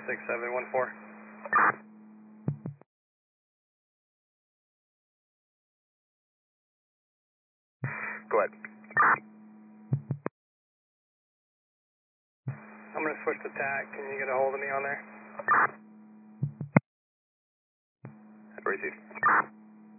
6714. Go ahead. I'm going to switch to TAC. Can you get a hold of me on there? Receive.